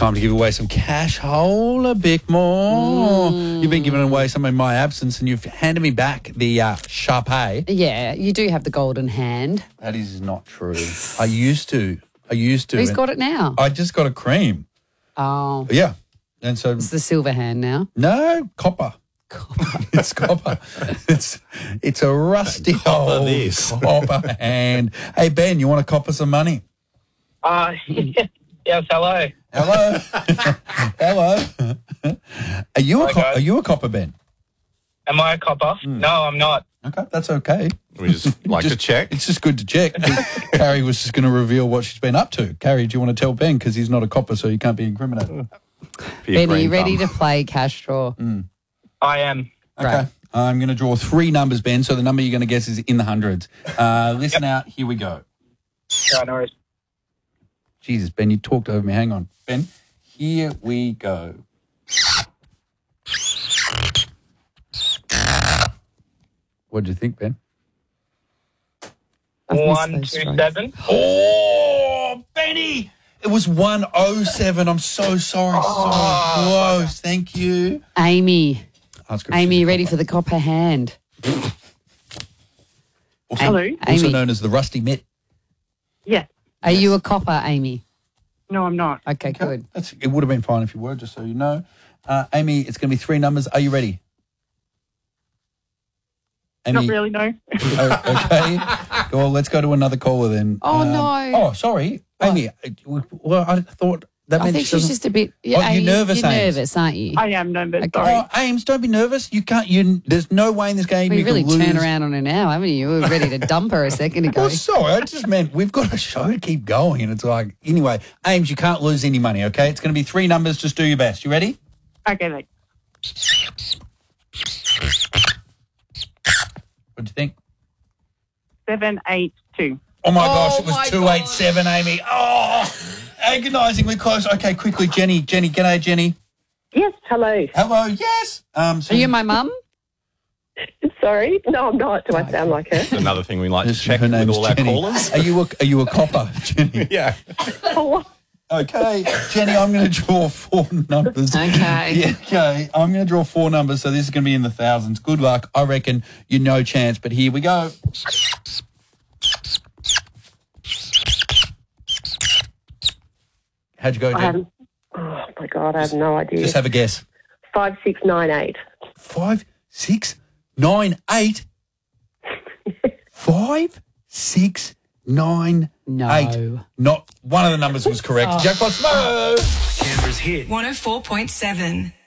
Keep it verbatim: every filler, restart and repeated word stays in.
time to give away some cash. Hold a bit more. Mm. You've been giving away some in my absence, and you've handed me back the uh, Sharpay. Yeah, you do have the golden hand. That is not true. I used to. I used to. Who's and got it now? I just got a cream. Oh, Yeah. And so, it's the silver hand now. no, copper. Copper. It's copper. It's it's a rusty old this. copper hand. Hey, Ben, you want to copper some money? Uh, yes, hello. Hello. Hello. Are you a Hi, co- guys. are you a copper, Ben? Am I a copper? No, I'm not. Okay, that's okay. We just like to Just- check. It's just good to check. Carrie was just going to reveal what she's been up to. Carrie, do you want to tell Ben? Because he's not a copper, so you can't be incriminated. For your Ben, are you green ready thumb. to play cash draw? I am. Okay. Right. I'm going to draw three numbers, Ben, so the number you're going to guess is in the hundreds. Uh, listen out. Here we go. Right, no worries. Jesus, Ben, you talked over me. Hang on. Ben, here we go. What do you think, Ben? I've missed One, those two, strokes. seven. Oh, Benny! It was one oh seven. I'm so sorry. So close. Thank you. Amy. Ask her if Amy, she's you a ready copper. for the copper hand? Also, Hello. also Amy. known as the Rusty Mitt. Yeah. Are you a copper, Amy? No, I'm not. Okay, good. That's, it would have been fine if you were, just so you know. Uh, Amy, it's going to be three numbers. Are you ready? Amy, Not really, no. oh, okay. Well, let's go to another caller then. Oh, no. Oh, sorry. Amy, uh, well, I thought that I meant think she she's doesn't- just a bit. Oh, you're Amy, nervous, You're Ames. nervous, aren't you? I am nervous, Okay. sorry. Oh, Ames, don't be nervous. You can't. You. There's no way in this game Well, you you really can lose. turned around on her now, haven't you? You were ready to dump her a second ago. Well, sorry, I just meant we've got a show to keep going, and it's like anyway. Ames, you can't lose any money. Okay, it's going to be three numbers. Just do your best. You ready? Okay, mate. What do you think? Seven, eight, two. Oh my Oh gosh, it my was two eight seven, Amy. Oh, agonisingly close. Okay, quickly, Jenny. Jenny, g'day, Jenny. Yes, hello. Hello. Yes. Um. So Are you my mum? Sorry. No, I'm not. Do I sound like her? Another thing we like to Yes, check her with name's all our Jenny. callers. Are you a Are you a copper, Jenny? Yeah. Oh, Okay, Jenny, I'm going to draw four numbers. Okay. Yeah, okay, I'm going to draw four numbers, so this is going to be in the thousands. Good luck. I reckon you're no chance, but here we go. How'd you go, I Jen? haven't. Oh my God, I have no idea. Just have a guess. Five, six, nine, eight. Five, six, nine, eight. Five, six, nine, No. eight. Not one of the numbers was correct. Jackpot Smoke. one oh four point seven.